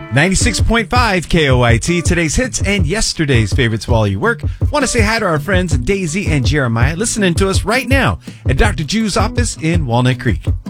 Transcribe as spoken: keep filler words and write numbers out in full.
ninety-six point five K O I T, today's hits and yesterday's favorites while you work. Want to say hi to our friends Daisy and Jeremiah listening to us right now at Doctor Drew's office in Walnut Creek.